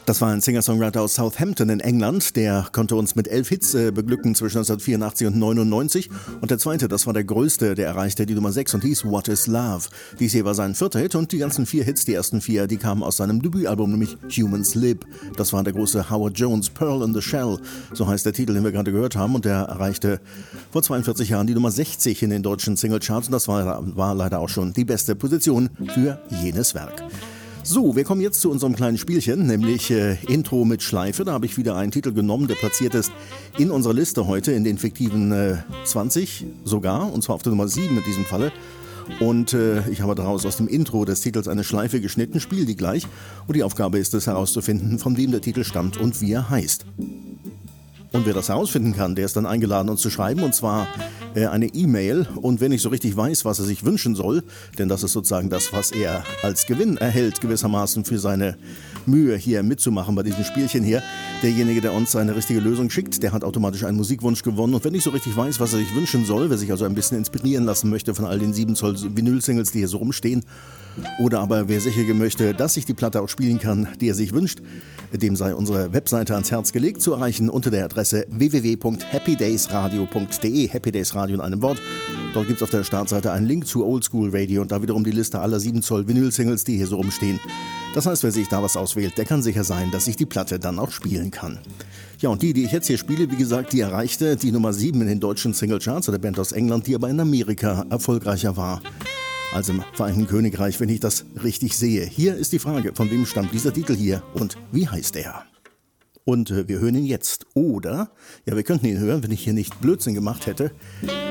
Das war ein Singer-Songwriter aus Southampton in England, der konnte uns mit 11 Hits beglücken zwischen 1984 und 99. Und der zweite, das war der größte, der erreichte die Nummer 6 und hieß What is Love. Dies hier war sein 4. Hit und die ganzen 4 Hits, die ersten 4, die kamen aus seinem Debütalbum, nämlich Humans Lib. Das war der große Howard Jones, Pearl in the Shell, so heißt der Titel, den wir gerade gehört haben. Und der erreichte vor 42 Jahren die Nummer 60 in den deutschen Singlecharts und das war leider auch schon die beste Position für jenes Werk. So, wir kommen jetzt zu unserem kleinen Spielchen, nämlich Intro mit Schleife. Da habe ich wieder einen Titel genommen, der platziert ist in unserer Liste heute, in den fiktiven 20 sogar, und zwar auf der Nummer 7 in diesem Falle. Und ich habe daraus aus dem Intro des Titels eine Schleife geschnitten, spiele die gleich. Und die Aufgabe ist es herauszufinden, von wem der Titel stammt und wie er heißt. Und wer das herausfinden kann, der ist dann eingeladen, uns zu schreiben, und zwar eine E-Mail. Und wenn ich so richtig weiß, was er sich wünschen soll, denn das ist sozusagen das, was er als Gewinn erhält, gewissermaßen für seine Mühe hier mitzumachen bei diesem Spielchen hier. Derjenige, der uns eine richtige Lösung schickt, der hat automatisch einen Musikwunsch gewonnen. Und wenn ich so richtig weiß, was er sich wünschen soll, wer sich also ein bisschen inspirieren lassen möchte von all den 7 Zoll Vinyl-Singles, die hier so rumstehen, oder aber wer sicher gehen möchte, dass ich die Platte auch spielen kann, die er sich wünscht, dem sei unsere Webseite ans Herz gelegt, zu erreichen unter der Adresse www.happydaysradio.de, Happy Days Radio in einem Wort. Dort gibt es auf der Startseite einen Link zu Oldschool Radio und da wiederum die Liste aller 7 Zoll Vinyl-Singles, die hier so rumstehen. Das heißt, wer sich da was auswählt, der kann sicher sein, dass ich die Platte dann auch spielen kann. Ja, und die ich jetzt hier spiele, wie gesagt, die erreichte die Nummer 7 in den deutschen Singlecharts der Band aus England, die aber in Amerika erfolgreicher war als im Vereinigten Königreich, wenn ich das richtig sehe. Hier ist die Frage, von wem stammt dieser Titel hier und wie heißt er? Und wir hören ihn jetzt, oder? Ja, wir könnten ihn hören, wenn ich hier nicht Blödsinn gemacht hätte.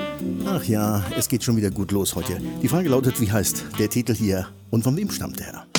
Ach ja, es geht schon wieder gut los heute. Die Frage lautet, wie heißt der Titel hier und von wem stammt er?